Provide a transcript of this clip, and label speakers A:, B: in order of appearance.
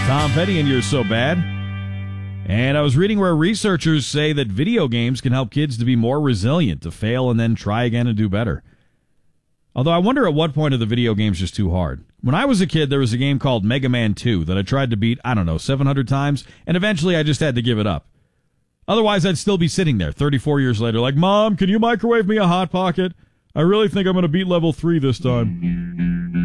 A: Tom Petty and You're So Bad. And I was reading where researchers say that video games can help kids to be more resilient, to fail and then try again and do better. Although I wonder at what point are the video games just too hard. When I was a kid, there was a game called Mega Man 2 that I tried to beat, 700 times, and eventually I just had to give it up. Otherwise, I'd still be sitting there 34 years later like, Mom, can you microwave me a Hot Pocket? I really think I'm going to beat level 3 this time.